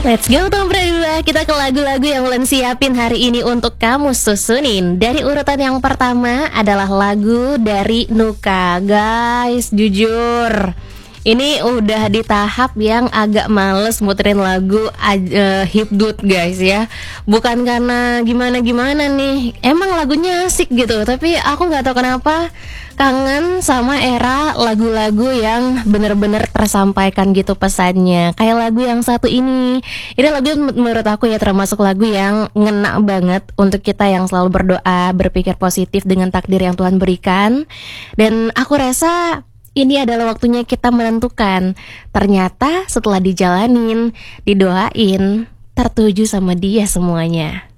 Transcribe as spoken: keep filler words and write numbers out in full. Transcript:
Let's go Tom Berdua. Kita ke lagu-lagu yang Ulen siapin hari ini untuk kamu susunin. Dari urutan yang pertama adalah lagu dari Nuka. Guys, jujur ini udah di tahap yang agak males muterin lagu uh, hipdut guys ya. Bukan karena gimana-gimana nih, emang lagunya asik gitu, tapi aku gak tahu kenapa kangen sama era lagu-lagu yang bener-bener tersampaikan gitu pesannya. Kayak lagu yang satu ini. Ini lagu menurut aku ya termasuk lagu yang ngena banget untuk kita yang selalu berdoa, berpikir positif dengan takdir yang Tuhan berikan. Dan aku rasa ini adalah waktunya kita menentukan. Ternyata setelah dijalanin, didoain, tertuju sama dia semuanya.